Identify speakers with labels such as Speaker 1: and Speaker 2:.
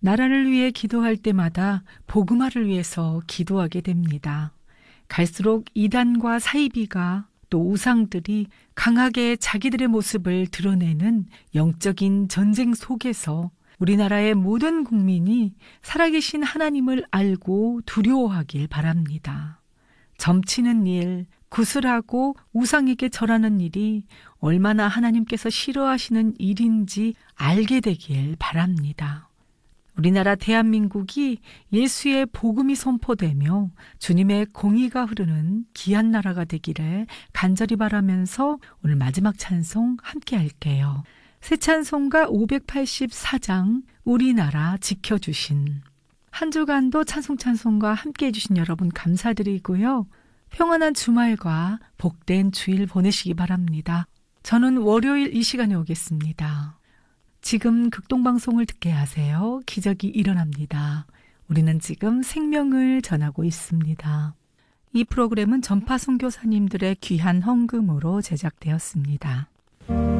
Speaker 1: 나라를 위해 기도할 때마다 복음화를 위해서 기도하게 됩니다. 갈수록 이단과 사이비가 또 우상들이 강하게 자기들의 모습을 드러내는 영적인 전쟁 속에서 우리나라의 모든 국민이 살아계신 하나님을 알고 두려워하길 바랍니다. 점치는 일, 구슬하고 우상에게 절하는 일이 얼마나 하나님께서 싫어하시는 일인지 알게 되길 바랍니다. 우리나라 대한민국이 예수의 복음이 선포되며 주님의 공의가 흐르는 귀한 나라가 되기를 간절히 바라면서 오늘 마지막 찬송 함께 할게요. 새 찬송가 584장 우리나라 지켜주신. 한 주간도 찬송과 함께 해주신 여러분 감사드리고요. 평안한 주말과 복된 주일 보내시기 바랍니다. 저는 월요일 이 시간에 오겠습니다. 지금 극동방송을 듣게 하세요. 기적이 일어납니다. 우리는 지금 생명을 전하고 있습니다. 이 프로그램은 전파 선교사님들의 귀한 헌금으로 제작되었습니다.